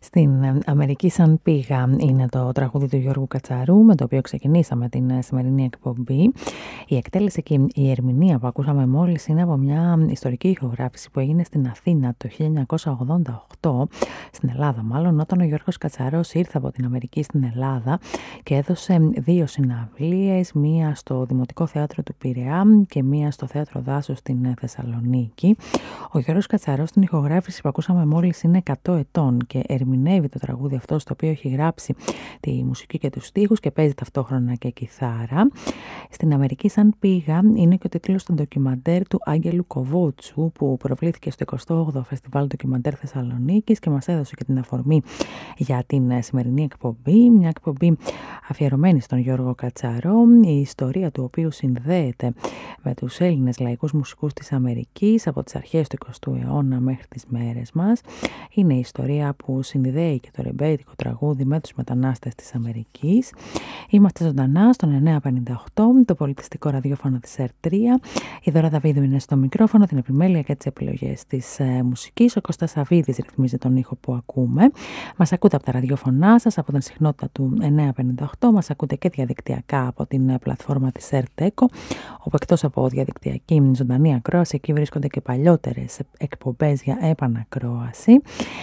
Στην Αμερική σαν πήγα είναι το τραγούδι του Γιώργου Κατσαρού, με το οποίο ξεκινήσαμε την σημερινή εκπομπή. Η εκτέλεση και η ερμηνεία που ακούσαμε μόλις είναι από μια ιστορική ηχογράφηση που έγινε στην Αθήνα το 1988, στην Ελλάδα μάλλον, όταν ο Γιώργος Κατσαρός ήρθε από την Αμερική στην Ελλάδα και έδωσε δύο συναυλίες, μία στο Δημοτικό Θέατρο του Πειραιά και μία στο Θέατρο Δάσος στην Θεσσαλονίκη. Ο Γιώργος Κατσαρός στην ηχογράφηση που ακούσαμε μόλις είναι 100 ετών και ερμηνεύει το τραγούδι αυτό, στο οποίο έχει γράψει τη μουσική και τους στίχους και παίζει ταυτόχρονα και κιθάρα. Στην Αμερική σαν πήγα είναι και ο τίτλος του ντοκιμαντέρ του Άγγελου Κοβότσου, που προβλήθηκε στο 28ο Φεστιβάλ Ντοκιμαντέρ Θεσσαλονίκης και μας έδωσε και την αφορμή για την σημερινή εκπομπή, μια εκπομπή αφιερωμένη στον Γιώργο Κατσαρό, η ιστορία του οποίου συνδέεται με τους Έλληνες λαϊκούς μουσικούς της Αμερικής από τις αρχές του 20ου αιώνα μέχρι τις μέρες μας. Είναι η ιστορία που συνδέει και το ρεμπέτικο τραγούδι με τους μετανάστες της Αμερικής. Είμαστε ζωντανά στον 958, το πολιτιστικό ραδιόφωνο της ΕΡΤ3. Η Δώρα Δαβίδου είναι στο μικρόφωνο, την επιμέλεια και τις επιλογές της μουσικής. Ο Κώστας Σαβίδης ρυθμίζει τον ήχο που ακούμε. Μας ακούτε από τα ραδιόφωνά σας, από την συχνότητα του 958. Μας ακούτε και διαδικτυακά από την πλατφόρμα της ΕΡΤ-ΕΚΟ, όπου εκτός από διαδικτυακή ζωντανή ακρόαση, εκεί βρίσκονται και παλιότερες εκπομπές για επανακρόαση.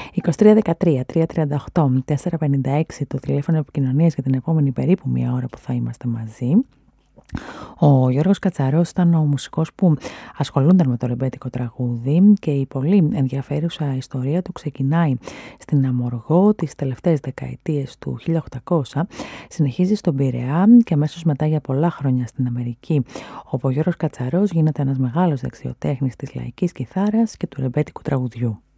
2313-338-456 το τηλέφωνο επικοινωνίας για την επόμενη περίπου μία ώρα που θα είμαστε μαζί. Ο Γιώργος Κατσαρός ήταν ο μουσικός που ασχολούνταν με το ρεμπέτικο τραγούδι και η πολύ ενδιαφέρουσα ιστορία του ξεκινάει στην Αμοργό τις τελευταίες δεκαετίες του 1800, συνεχίζει στον Πειραιά και αμέσως μετά για πολλά χρόνια στην Αμερική, όπου ο Γιώργος Κατσαρός γίνεται ένας μεγάλος δεξιοτέχνης της λαϊκής κιθάρας και του ρεμπέτικου τραγουδιού.